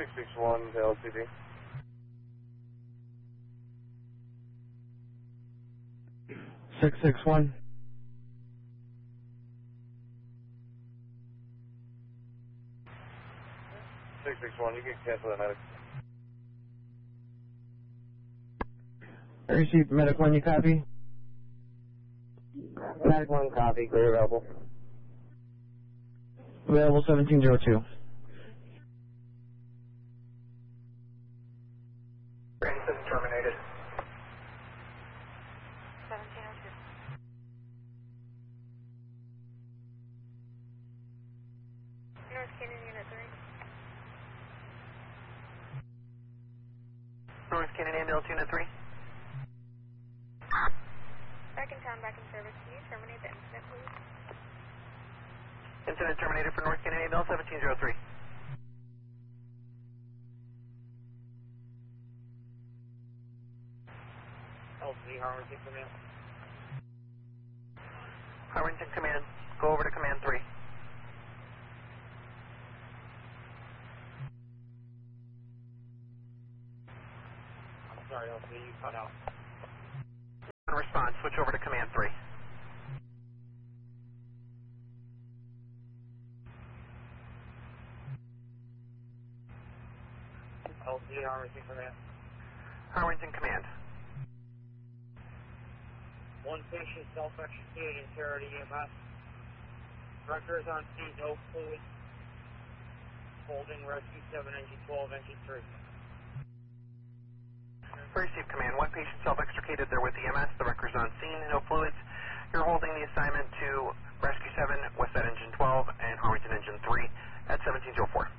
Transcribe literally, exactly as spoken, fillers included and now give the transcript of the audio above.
six six one to L T D. six six one. six six one, you can cancel that medic. I received medic one, you copy? Medic one copy, clear available. Available seventeen oh two. System terminated. seventeen oh two. North Canyon Unit three. North Canyon Ambulance Unit three. Back in town, back in service. Can you terminate the incident, please? Incident terminated for North Canyon Ambulance seventeen oh three. L C, Harwinton Command. Harwinton Command, go over to Command three. I'm sorry, L C, you cut out. In response, switch over to Command three. L C, Harwinton Command. Harwinton Command. One patient self-extricated in Charity E M S. Records on scene, no fluid. Holding rescue seven, engine twelve, engine three. Receive command. One patient self-extricated there with E M S. The record's on scene, no fluids. You're holding the assignment to Rescue seven, Westside Engine twelve, and Harwinton Engine three at seventeen oh four.